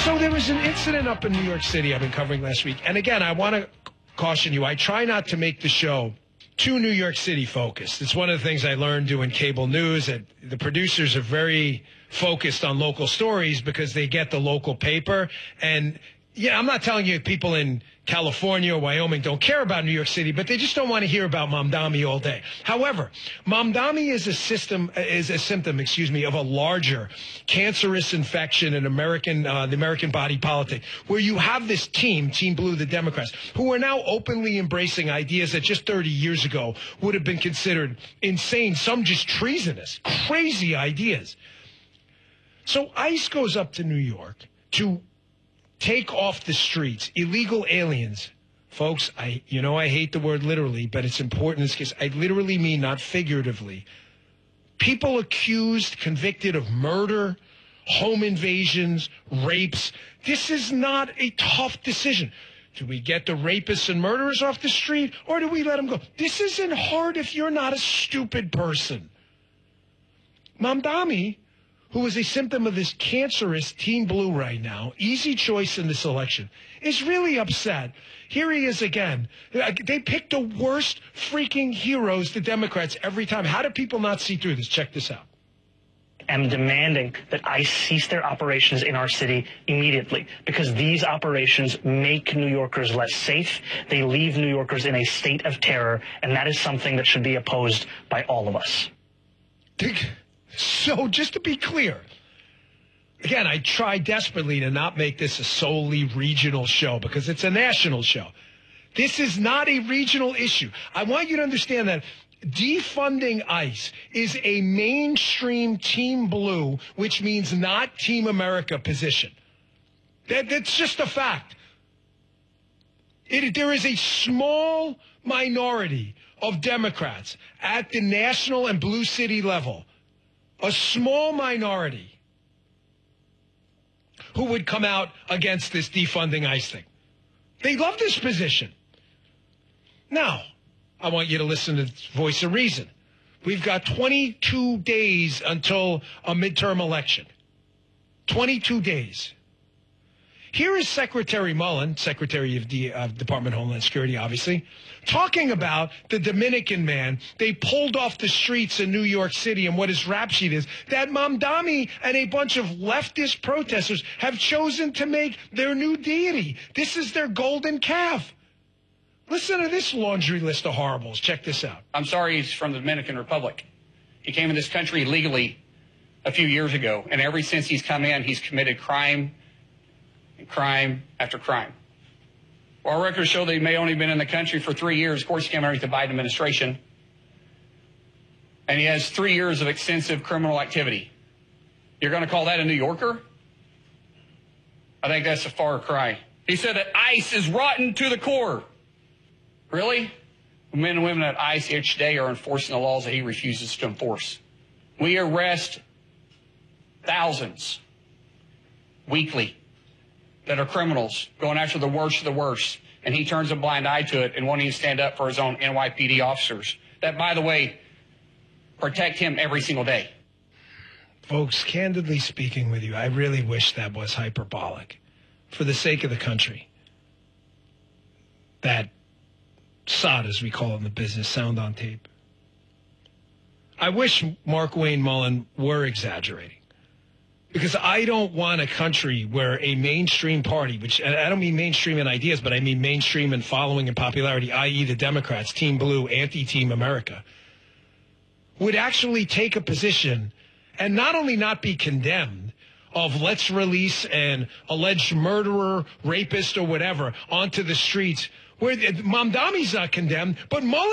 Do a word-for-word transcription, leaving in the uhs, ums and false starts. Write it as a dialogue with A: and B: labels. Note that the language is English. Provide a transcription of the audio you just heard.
A: So there was an incident up in New York City I've been covering last week. And again, I want to caution you, I try not to make the show too New York City focused. It's one of the things I learned doing cable news, that the producers are very focused on local stories because they get the local paper. And yeah, I'm not telling you people in California or Wyoming don't care about New York City, but they just don't want to hear about Mamdani all day. However, Mamdani is a system, is a symptom, excuse me, of a larger cancerous infection in American, uh, the American body politic, where you have this team, Team Blue, the Democrats, who are now openly embracing ideas that just thirty years ago would have been considered insane, some just treasonous, crazy ideas. So ICE goes up to New York to take off the streets illegal aliens. Folks, I you know I hate the word literally, but it's important in this case. I literally mean, not figuratively. People accused, convicted of murder, home invasions, rapes. This is not a tough decision. Do we get the rapists and murderers off the street, or do we let them go? This isn't hard if you're not a stupid person. Mamdani, who is a symptom of this cancerous Team Blue right now, easy choice in this election, is really upset. Here he is again. They pick the worst freaking heroes, the Democrats, every time. How do people not see through this? Check this out.
B: I'm demanding that ICE cease their operations in our city immediately, because these operations make New Yorkers less safe. They leave New Yorkers in a state of terror, and that is something that should be opposed by all of us.
A: So just to be clear, again, I try desperately to not make this a solely regional show because it's a national show. This is not a regional issue. I want you to understand that defunding ICE is a mainstream Team Blue, which means not Team America position. That, that's just a fact. It, there is a small minority of Democrats at the national and blue city level, a small minority, who would come out against this defunding ICE thing. They love this position. Now, I want you to listen to the voice of reason. We've got twenty-two days until a midterm election. twenty-two days. Here is Secretary Mullen, Secretary of the uh, Department of Homeland Security, obviously, talking about the Dominican man they pulled off the streets in New York City, and what his rap sheet is, that Mamdani and a bunch of leftist protesters have chosen to make their new deity. This is their golden calf. Listen to this laundry list of horribles. Check this out.
C: I'm sorry he's from the Dominican Republic. He came in this country legally a few years ago, and ever since he's come in, he's committed crime crime after crime. While records show that he may only been in the country for three years, of course, he came underneath the Biden administration, and he has three years of extensive criminal activity. You're going to call that a New Yorker? I think that's a far cry. He said that ICE is rotten to the core. Really? Men and women at ICE each day are enforcing the laws that he refuses to enforce. We arrest thousands weekly that are criminals, going after the worst of the worst, and he turns a blind eye to it and won't even stand up for his own N Y P D officers that, by the way, protect him every single day.
A: Folks, candidly speaking with you, I really wish that was hyperbolic. For the sake of the country, that S O T, as we call it in the business, sound on tape. I wish Mark Wayne Mullen were exaggerating. Because I don't want a country where a mainstream party, which I don't mean mainstream in ideas, but I mean mainstream in following and popularity, that is the Democrats, Team Blue, anti-Team America, would actually take a position and not only not be condemned of let's release an alleged murderer, rapist, or whatever onto the streets, where Mamdani's not condemned, but Mullen